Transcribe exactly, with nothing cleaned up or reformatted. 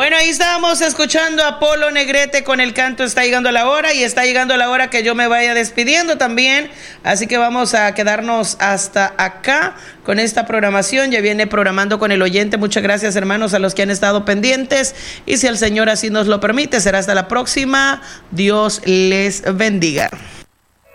Bueno, ahí estábamos escuchando a Polo Negrete con el canto Está llegando la hora, y está llegando la hora que yo me vaya despidiendo también, así que vamos a quedarnos hasta acá con esta programación. Ya viene Programando con el Oyente. Muchas gracias, hermanos, a los que han estado pendientes, y si el Señor así nos lo permite, será hasta la próxima. Dios les bendiga.